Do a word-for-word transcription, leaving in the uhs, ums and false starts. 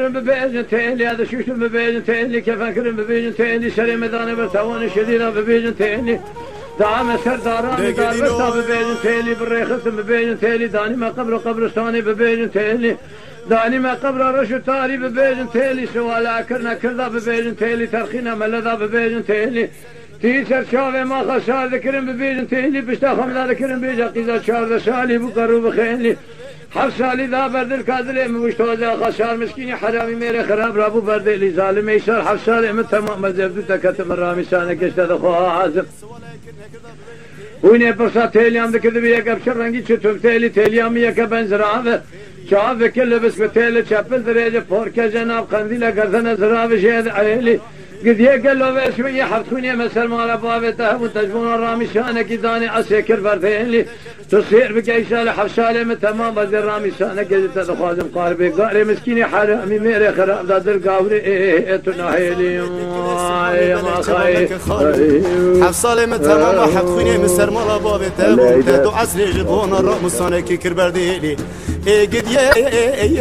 ببيجن تيلي هذا شوش ببيجن تيلي كيف أكرم ببيجن تيلي شري مداني برتواني شديدة ببيجن تيلي دعم سرداراني دار برتا ببيجن تيلي بالريخص ببيجن تيلي داني ما قبر قبرستاني ببيجن تيلي داني ما قبر رشو تاري ببيجن تيلي سوالا كرنا كردا ببيجن تيلي ترخينا ملدا ببيجن تيلي تيسر شاوه ما خسار ذكرن ببيجن تيلي بشتا خمدا ذكرن بيجا قيزا شارد سالي بقرو بخيلي حف سالی دا بردل کادلی موشتوزا خسار مسکینی حرامی میره خراب رابو بردلی ظالم ایشار حف سالی من تمام مزبدو تکتم رامی سانه کشته دخواه حازم وینه پرسا تیلیام دکرده بی یک ابشر رنگی چطور تیلی تیلیامی یک بنزراوه چاوه کل بس به تیل چپل دریجه پورکه جناب قندیل گردن زراوه شهد عیلی قد يقلوا بشوية حفتوني مثل ما لبابته وتجبون الرامي شانك داني عسيكر بردين لي تصير بقى شالة حفشالة من تمام بدي الرامي شانك قد تدخوازم قاربي قاري مسكيني حرامي ميري خراب داد القاوري ايه تناهيلي يا ما خاي حفشالة من تمام حفتوني مثل ما لبابته وتدو عسري جبون الرامي شانك كر بردين لي قد